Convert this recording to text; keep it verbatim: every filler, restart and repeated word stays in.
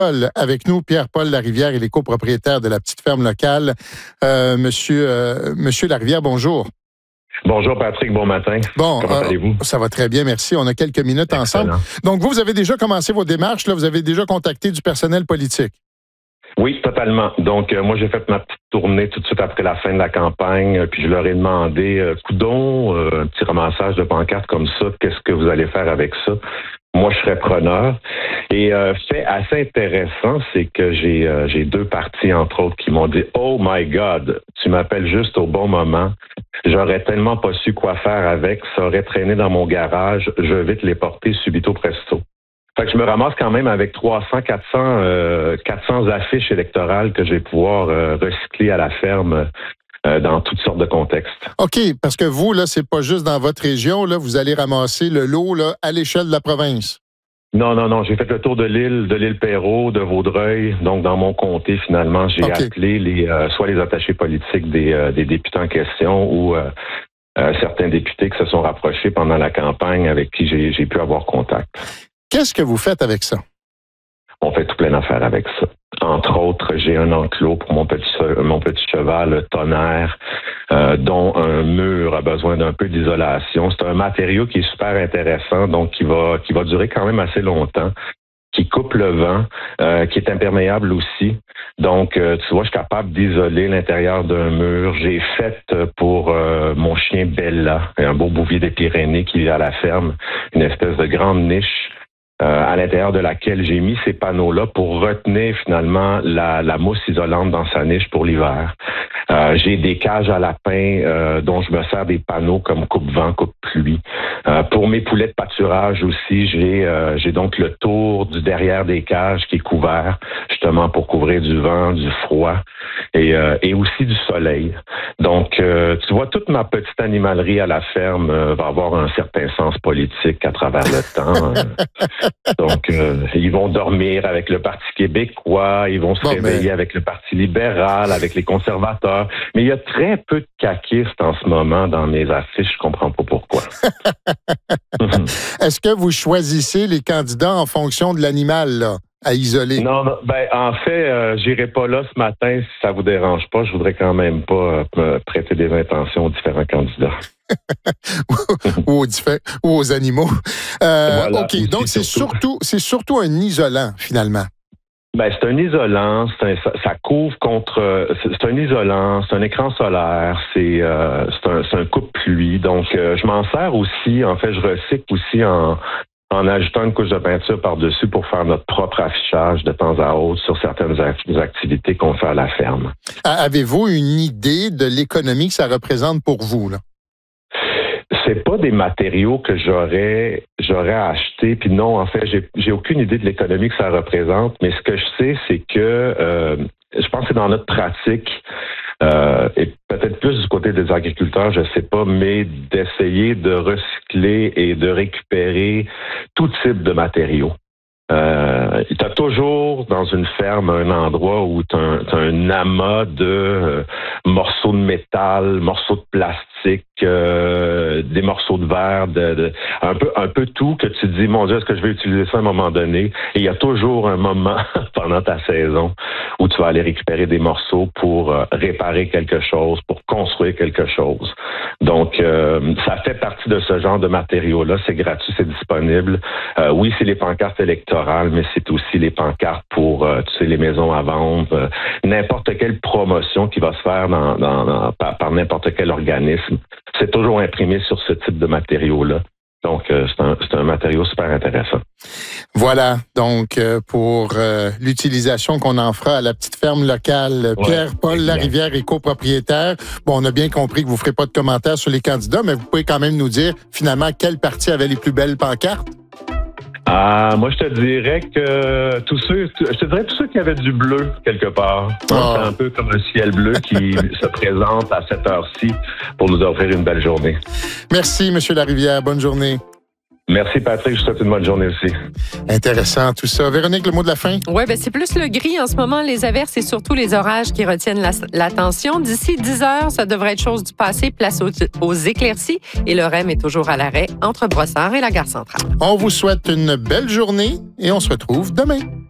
Paul avec nous, Pierre-Paul Larivière, il est copropriétaire de la petite ferme locale. Euh, monsieur, euh, monsieur Larivière, bonjour. Bonjour Patrick, bon matin. Bon, comment euh, allez-vous? Ça va très bien, merci. On a quelques minutes Excellent. ensemble. Donc, vous, vous avez déjà commencé vos démarches, là, vous avez déjà contacté du personnel politique. Oui, totalement. Donc, euh, moi, j'ai fait ma petite tournée tout de suite après la fin de la campagne, euh, puis je leur ai demandé, euh, coudon, euh, un petit ramassage de pancartes comme ça, qu'est-ce que vous allez faire avec ça? Moi, je serais preneur. Et euh, fait assez intéressant, c'est que j'ai euh, j'ai deux partis, entre autres, qui m'ont dit « Oh my God, tu m'appelles juste au bon moment. J'aurais tellement pas su quoi faire avec. Ça aurait traîné dans mon garage. Je vais vite les porter subito presto. » Fait que je me ramasse quand même avec trois cents, quatre cents, euh, quatre cents affiches électorales que je vais pouvoir euh, recycler à la ferme euh, dans toutes sortes de contextes. OK, parce que vous, là, c'est pas juste dans votre région, là, vous allez ramasser le lot là, à l'échelle de la province. Non, non, non. J'ai fait le tour de l'île, de l'île Perrot, de Vaudreuil. Donc, dans mon comté, finalement, j'ai Okay. appelé les euh, soit les attachés politiques des, euh, des députés en question ou euh, euh, certains députés qui se sont rapprochés pendant la campagne avec qui j'ai, j'ai pu avoir contact. Qu'est-ce que vous faites avec ça? On fait tout plein d'affaires avec ça. Entre autres, j'ai un enclos pour mon petit mon petit cheval Tonnerre, euh, dont un mur a besoin d'un peu d'isolation. C'est un matériau qui est super intéressant, donc qui va qui va durer quand même assez longtemps, qui coupe le vent, euh, qui est imperméable aussi. Donc, euh, tu vois, je suis capable d'isoler l'intérieur d'un mur. J'ai fait pour euh, mon chien Bella, un beau bouvier des Pyrénées qui vit à la ferme, une espèce de grande niche Euh, à l'intérieur de laquelle j'ai mis ces panneaux-là pour retenir finalement la, la mousse isolante dans sa niche pour l'hiver. Euh, j'ai des cages à lapins euh, dont je me sers des panneaux comme coupe-vent, coupe-pluie. Euh, pour mes poulets de pâturage aussi, j'ai euh, j'ai donc le tour du derrière des cages qui est couvert, justement pour couvrir du vent, du froid et, euh, et aussi du soleil. Donc, euh, tu vois, toute ma petite animalerie à la ferme euh, va avoir un certain sens politique à travers le temps. Donc, euh, ils vont dormir avec le Parti québécois, ils vont se Bon, réveiller mais... avec le Parti libéral, avec les conservateurs. Mais il y a très peu de caquistes en ce moment dans mes affiches, je comprends pas pourquoi. Est-ce que vous choisissez les candidats en fonction de l'animal, là, à isoler? Non, non, ben en fait, euh, j'irai pas là ce matin si ça vous dérange pas. Je voudrais quand même pas euh, prêter des intentions aux différents candidats. ou, aux diffé- ou aux animaux. Euh, Voilà, OK, donc c'est surtout. surtout, c'est surtout un isolant, finalement. Ben, c'est un isolant, c'est un, ça, ça couvre contre, c'est, c'est un isolant, c'est un écran solaire, c'est, euh, c'est un, c'est un coupe-pluie. Donc, euh, je m'en sers aussi, en fait, je recycle aussi en, en ajoutant une couche de peinture par-dessus pour faire notre propre affichage de temps à autre sur certaines activités qu'on fait à la ferme. Avez-vous une idée de l'économie que ça représente pour vous, là? C'est pas des matériaux que j'aurais j'aurais acheté. Puis non, en fait, j'ai j'ai aucune idée de l'économie que ça représente. Mais ce que je sais, c'est que euh, je pense que c'est dans notre pratique, euh, et peut-être plus du côté des agriculteurs, je sais pas, mais d'essayer de recycler et de récupérer tout type de matériaux. Euh, tu as toujours dans une ferme un endroit où tu as un amas de euh, morceaux de métal, morceaux de plastique, euh, des morceaux de verre, de, de, un peu un peu tout que tu te dis, mon Dieu, est-ce que je vais utiliser ça à un moment donné? Et il y a toujours un moment pendant ta saison où tu vas aller récupérer des morceaux pour euh, réparer quelque chose, pour construire quelque chose. Donc, euh, ça fait partie de ce genre de matériaux-là. C'est gratuit, c'est disponible. Euh, oui, c'est les pancartes électorales, mais c'est aussi les pancartes pour, euh, tu sais, les maisons à vendre, euh, n'importe quelle promotion qui va se faire dans, dans, dans, par, par n'importe quel organisme. C'est toujours imprimé sur ce type de matériaux-là. Donc, euh, c'est, un, c'est un matériau super intéressant. Voilà, donc euh, pour euh, l'utilisation qu'on en fera à la petite ferme locale, Ouais, Pierre-Paul exact. Larivière est copropriétaire. Bon, on a bien compris que vous ne ferez pas de commentaires sur les candidats, mais vous pouvez quand même nous dire finalement quel parti avait les plus belles pancartes? Ah, moi, je te dirais que tous ceux, je te dirais tous ceux qui avaient du bleu quelque part. Oh. C'est un peu comme un ciel bleu qui se présente à cette heure-ci pour nous offrir une belle journée. Merci, M. Larivière. Bonne journée. Merci, Patrick. Je vous souhaite une bonne journée aussi. Intéressant tout ça. Véronique, le mot de la fin? Oui, ben c'est plus le gris en ce moment, les averses et surtout les orages qui retiennent la, l'attention. D'ici dix heures, ça devrait être chose du passé, place aux, aux éclaircies. Et le R E M est toujours à l'arrêt entre Brossard et la gare centrale. On vous souhaite une belle journée et on se retrouve demain.